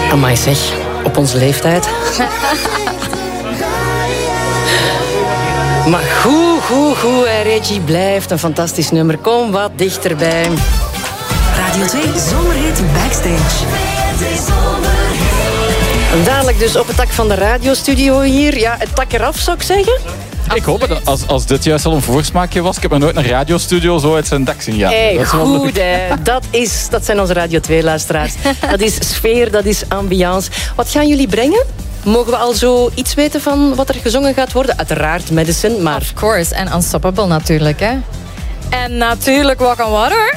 Amai zeg, op onze leeftijd. Maar goed, Reggie blijft een fantastisch nummer. Kom wat dichterbij. Radio 2 Zomerhit Backstage. Dadelijk dus op het dak van de radiostudio hier. Ja, het dak eraf zou ik zeggen. Ik hoop het, als dit juist al een voorsmaakje was. Ik heb nog nooit een radiostudio zo uit zijn dak zien gaan. Hey, goed, hè. Dat zijn onze Radio 2-luisteraars. Dat is sfeer, dat is ambiance. Wat gaan jullie brengen? Mogen we al zo iets weten van wat er gezongen gaat worden? Uiteraard Medicine, maar... Of course, en Unstoppable natuurlijk, hè. En natuurlijk Walk on Water.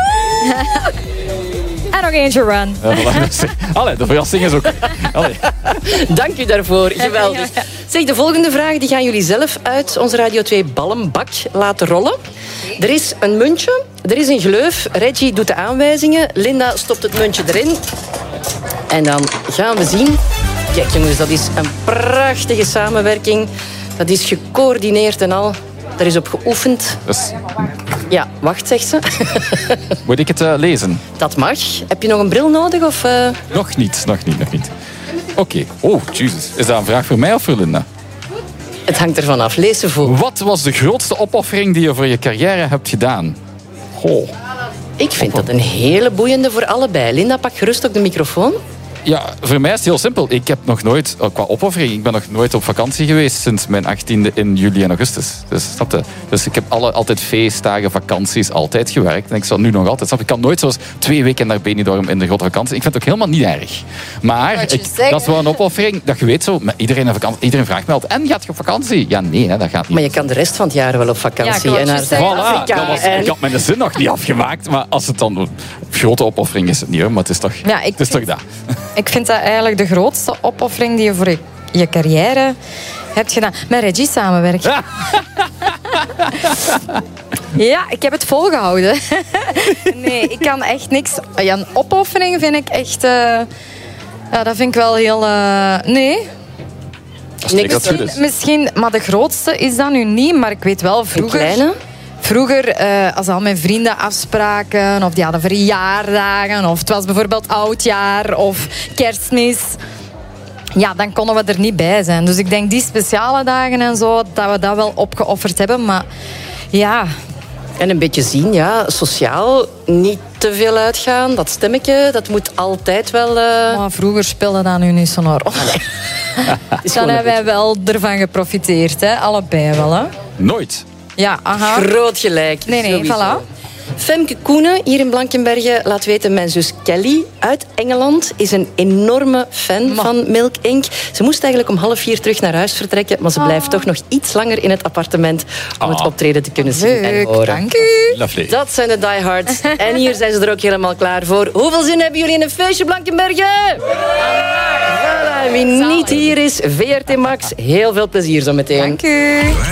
En nog eentje Run. Allee, de verrassing is ook... Allee. Dank u daarvoor, geweldig. Zeg, de volgende vraag die gaan jullie zelf uit onze Radio 2 ballenbak laten rollen. Er is een muntje, er is een gleuf. Reggie doet de aanwijzingen. Linda stopt het muntje erin. En dan gaan we zien... Kijk jongens, dat is een prachtige samenwerking. Dat is gecoördineerd en al. Daar is op geoefend. Dus, ja, wacht, zegt ze. moet ik het lezen? Dat mag. Heb je nog een bril nodig? Of, Nog niet. Oké. Oh, Jesus. Is dat een vraag voor mij of voor Linda? Het hangt ervan af. Lees ze voor. Wat was de grootste opoffering die je voor je carrière hebt gedaan? Goh. Ik vind dat een hele boeiende voor allebei. Linda, pak gerust ook de microfoon. Ja, voor mij is het heel simpel. Ik heb nog nooit, qua opoffering, ik ben nog nooit op vakantie geweest sinds mijn 18e in juli en augustus. Dus, snap je? Dus ik heb altijd feestdagen, vakanties, altijd gewerkt. En ik zal nu nog altijd, snap je? Ik kan nooit zoals 2 weken naar Benidorm in de grote vakantie. Ik vind het ook helemaal niet erg. Maar dat is wel een opoffering, dat je weet zo, iedereen vraagt me altijd, en gaat je op vakantie? Ja, nee, hè, dat gaat niet. Maar je kan de rest van het jaar wel op vakantie. Ja, en naar Voilà, ik had mijn zin nog niet afgemaakt, maar als het dan een grote opoffering is, het niet hoor, maar het is toch, het is toch dat. Ik vind dat eigenlijk de grootste opoffering die je voor je carrière hebt gedaan. Met Reggie samenwerken. Ja. Ja, ik heb het volgehouden. Nee, ik kan echt niks... Ja, een opoffering vind ik echt... ja, dat vind ik wel heel... nee. Misschien, maar de grootste is dat nu niet, maar ik weet wel vroeger... Een kleine? Vroeger, als al mijn vrienden afspraken, of die hadden verjaardagen, of het was bijvoorbeeld oudjaar of kerstmis, ja, dan konden we er niet bij zijn. Dus ik denk die speciale dagen en zo, dat we dat wel opgeofferd hebben, maar ja... En een beetje zien, ja, sociaal niet te veel uitgaan. Dat stemmetje, dat moet altijd wel... Maar vroeger speelde dat nu niet zo'n rol. Dan hebben wij wel ervan geprofiteerd, hè? Allebei wel, hè? Nooit. Ja, aha. Groot gelijk. Nee, voilà. Femke Koenen, hier in Blankenberge, laat weten, mijn zus Kelly uit Engeland is een enorme fan van Milk Inc. Ze moest eigenlijk om 3:30 terug naar huis vertrekken, maar ze blijft toch nog iets langer in het appartement om het optreden te kunnen zien en horen. Dank u. Lovely. Dat zijn de diehards. En hier zijn ze er ook helemaal klaar voor. Hoeveel zin hebben jullie in een feestje, Blankenberge? Voilà, wie niet hier is, VRT Max. Heel veel plezier zo meteen. Dank u.